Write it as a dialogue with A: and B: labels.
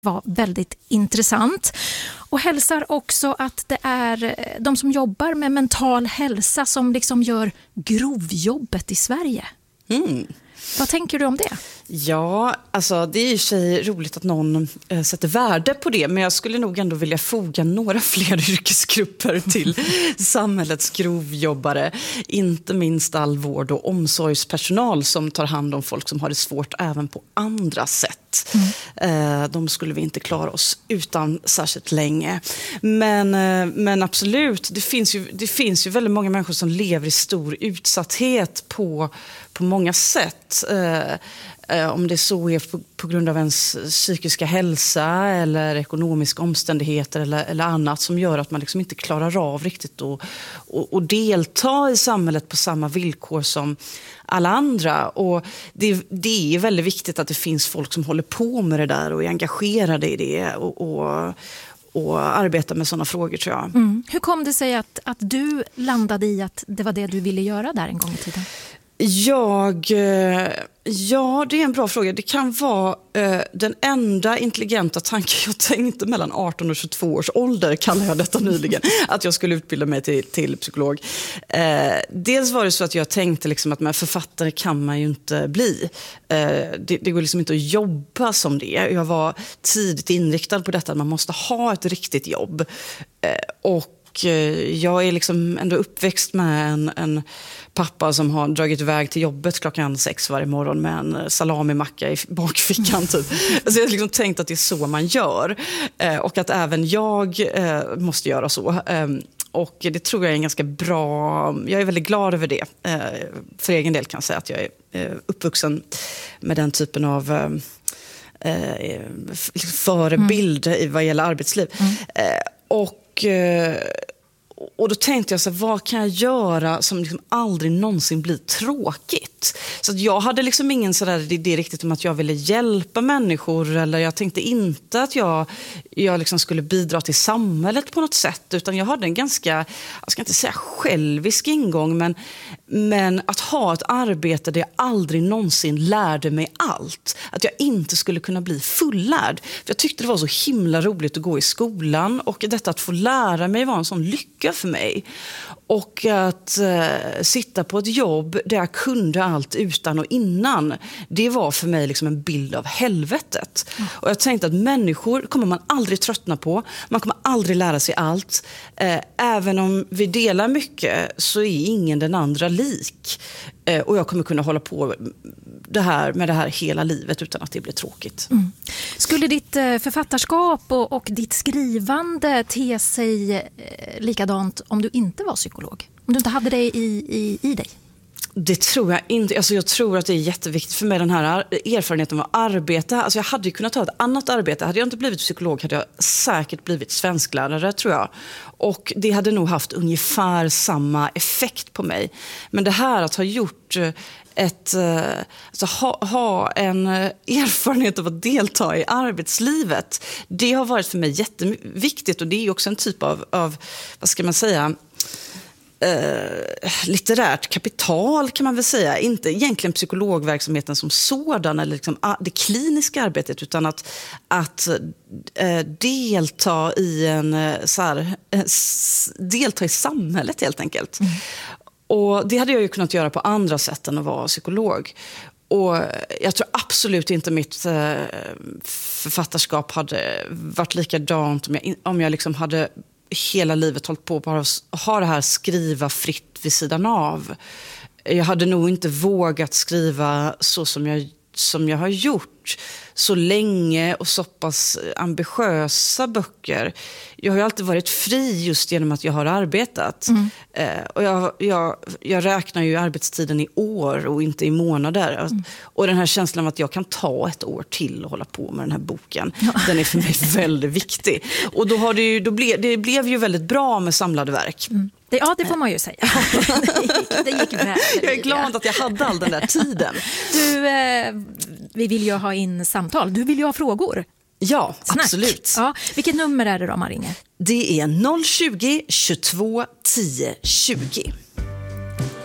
A: var väldigt intressant och hälsar också att det är de som jobbar med mental hälsa som liksom gör grovjobbet i Sverige. Vad tänker du om det?
B: Ja, alltså det är ju sig roligt att någon sätter värde på det, men jag skulle nog ändå vilja foga några fler yrkesgrupper till samhällets grovjobbare. Inte minst all vård- och omsorgspersonal som tar hand om folk som har det svårt även på andra sätt. De skulle vi inte klara oss utan särskilt länge. Men absolut, det finns ju väldigt många människor som lever i stor utsatthet på många sätt. Om det så är på grund av ens psykiska hälsa eller ekonomiska omständigheter eller annat som gör att man liksom inte klarar av riktigt att delta i samhället på samma villkor som alla andra. Och det är väldigt viktigt att det finns folk som håller på med det där och är engagerade i det och arbetar med sådana frågor, tror jag.
A: Hur kom det sig att du landade i att det var det du ville göra där en gång i tiden?
B: Ja, det är en bra fråga. Det kan vara den enda intelligenta tanken jag tänkte mellan 18 och 22 års ålder, kallar jag detta nyligen, att jag skulle utbilda mig till psykolog. Dels var det så att jag tänkte liksom att med författare kan man ju inte bli. Det går liksom inte att jobba som det. Jag var tidigt inriktad på detta, att man måste ha ett riktigt jobb. Och jag är liksom ändå uppväxt med en pappa som har dragit iväg till jobbet 6:00 varje morgon med en salamimacka i bakfickan typ. Så jag har liksom tänkt att det är så man gör och att även jag måste göra så. Och det tror jag är en ganska bra... Jag är väldigt glad över det. För egen del kan jag säga att jag är uppvuxen med den typen av förebild vad gäller arbetsliv. Och då tänkte jag så här, vad kan jag göra som liksom aldrig någonsin blir tråkigt? Så att jag hade liksom ingen sådär idé riktigt om att jag ville hjälpa människor, eller jag tänkte inte att jag liksom skulle bidra till samhället på något sätt, utan jag hade en ganska, jag ska inte säga självisk ingång, men att ha ett arbete där jag aldrig någonsin lärde mig allt. Att jag inte skulle kunna bli fullärd. För jag tyckte det var så himla roligt att gå i skolan, och detta att få lära mig var en sån lycka för mig. Och att sitta på ett jobb där jag kunde allt utan och innan, det var för mig liksom en bild av helvetet. Och jag tänkte att människor kommer man aldrig tröttna på, man kommer aldrig lära sig allt. Även om vi delar mycket så är ingen den andra lik. Och jag kommer kunna hålla på med det här hela livet utan att det blir tråkigt.
A: Skulle ditt författarskap och ditt skrivande te sig likadant om du inte var psykolog? Om du inte hade det i dig?
B: Det tror jag inte. Alltså jag tror att det är jätteviktigt för mig, den här erfarenheten av att arbeta. Alltså jag hade ju kunnat ta ett annat arbete. Hade jag inte blivit psykolog hade jag säkert blivit svensklärare, tror jag. Och det hade nog haft ungefär samma effekt på mig. Men det här att ha gjort ha en erfarenhet av att delta i arbetslivet, det har varit för mig jätteviktigt. Och det är också en typ av vad ska man säga, litterärt kapital, kan man väl säga. Inte egentligen psykologverksamheten som sådan eller liksom det kliniska arbetet, utan att delta i delta i samhället helt enkelt. Och det hade jag ju kunnat göra på andra sätt än att vara psykolog. Och jag tror absolut inte mitt författarskap hade varit likadant om jag liksom hade hela livet hållit på bara ha det här skriva fritt vid sidan av. Jag hade nog inte vågat skriva så som jag har gjort så länge och så pass ambitiösa böcker. Jag har ju alltid varit fri just genom att jag har arbetat. Och jag räknar ju arbetstiden i år och inte i månader. Och den här känslan av att jag kan ta ett år till och hålla på med den här boken, den är för mig väldigt viktig. Och då det blev ju väldigt bra med samlade verk.
A: Ja, det får man ju säga. Det gick väl.
B: Jag är glad att jag hade all den där tiden.
A: Vi vill ju ha in samtal. Du vill ju ha frågor.
B: Ja,
A: Snack.
B: absolut.
A: Ja. Vilket nummer är det då man ringer?
B: Det är 020 22 10 20.